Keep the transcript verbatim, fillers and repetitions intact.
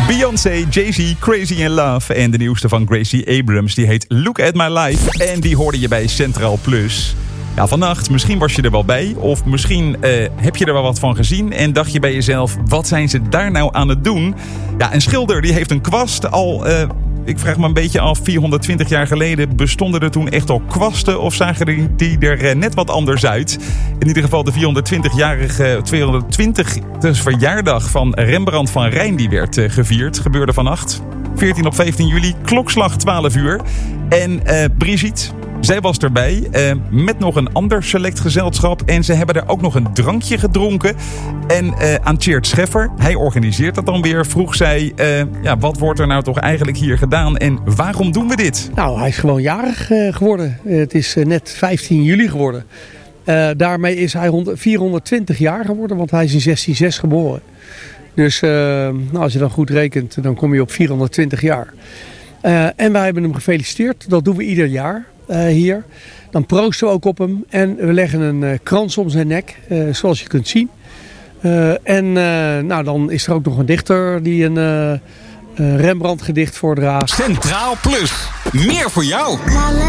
Beyoncé, Jay-Z, Crazy in Love. En de nieuwste van Gracie Abrams, die heet Look at My Life. En die hoorde je bij Centraal Plus. Ja, vannacht, misschien was je er wel bij. Of misschien uh, heb je er wel wat van gezien. En dacht je bij jezelf, wat zijn ze daar nou aan het doen? Ja, een schilder die heeft een kwast al... Uh, Ik vraag me een beetje af, vierhonderdtwintig jaar geleden bestonden er toen echt al kwasten of zagen die er net wat anders uit? In ieder geval de vierhonderdtwintigjarige, tweehonderdtwintigste verjaardag van Rembrandt van Rijn die werd uh, gevierd. Gebeurde vannacht, veertien op vijftien juli, klokslag twaalf uur. En uh, Brigitte, zij was erbij uh, met nog een ander select gezelschap. En ze hebben er ook nog een drankje gedronken. En uh, aan Tjeerd Scheffer, hij organiseert dat dan weer, vroeg zij... Uh, ja, wat wordt er nou toch eigenlijk hier gedaan en waarom doen we dit? Nou, hij is gewoon jarig uh, geworden. Uh, het is uh, net vijftien juli geworden. Uh, daarmee is hij vierhonderdtwintig jaar geworden, want hij is in zestien zes geboren. Dus uh, nou, als je dan goed rekent, dan kom je op vierhonderdtwintig jaar. Uh, en wij hebben hem gefeliciteerd. Dat doen we ieder jaar. Uh, hier. Dan proosten we ook op hem en we leggen een uh, krans om zijn nek, uh, zoals je kunt zien. Uh, en uh, nou, dan is er ook nog een dichter die een uh, uh, Rembrandt gedicht voordraagt. Centraal Plus, meer voor jou.